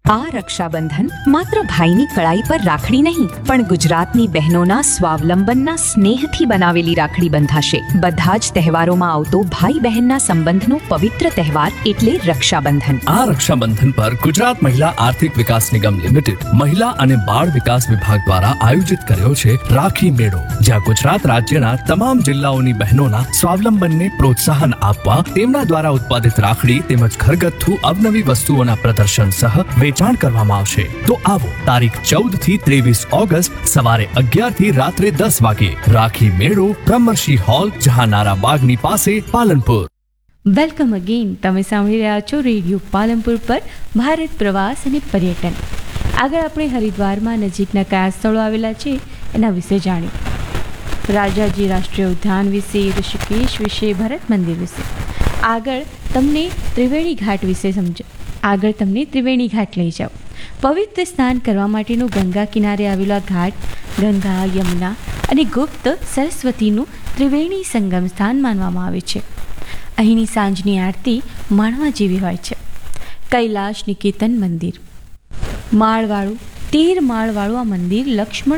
આ રક્ષાબંધન માત્ર ભાઈની કળાઈ પર રાખડી નહીં, પણ ગુજરાતની બહેનોના સ્વાવલંબનના સ્નેહથી બનાવેલી રાખડી બંધાશે. બધા જ તહેવારોમાં આવતો ભાઈ બહેનના સંબંધનો પવિત્ર તહેવાર એટલે રક્ષાબંધન. આ રક્ષાબંધન પર ગુજરાત મહિલા આર્થિક વિકાસ નિગમ લિમિટેડ મહિલા અને બાળ વિકાસ વિભાગ દ્વારા આયોજિત કર્યો છે રાખી મેળો, જ્યાં ગુજરાત રાજ્યના તમામ જિલ્લાઓની બહેનોના સ્વાવલંબનને પ્રોત્સાહન આપવા તેમના દ્વારા ઉત્પાદિત રાખડી તેમજ ઘરગથ્થુ અવનવી વસ્તુઓના પ્રદર્શન સહ વેચાણ કરવામાં આવશે. તો આવો તારીખ 14 થી 23 ઓગસ્ટ સવારે 11 થી રાત્રે 10 વાગે રાખી મેળો, બ્રહ્મર્ષિ હોલ, જહાનારા બાગની પાસે, પાલનપુર. Welcome again. તમે સાંભળી રહ્યા છો રેડિયો પાલનપુર પર ભારત પ્રવાસ અને પર્યટન. આગળ આપણે હરિદ્વારમાં નજીકના કયા સ્થળો આવેલા છે એના વિશે જાણ્યું. રાજાજી રાષ્ટ્રીય ઉદ્યાન વિશે, ઋષિકેશ વિશે, ભરત મંદિર વિશે. આગળ તમને ત્રિવેણી ઘાટ લઈ જાઓ. પવિત્ર સ્નાન કરવા માટેનું ગંગા કિનારે આવેલો આ ઘાટ ગંગા, યમુના અને ગુપ્ત સરસ્વતીનું ત્રિવેણી સંગમ સ્થાન માનવામાં આવે છે. અહીંની સાંજની આરતી માણવા જેવી હોય છે. કૈલાશ નિકેતન મંદિર 13 માળવાળું આ મંદિર લક્ષ્મણ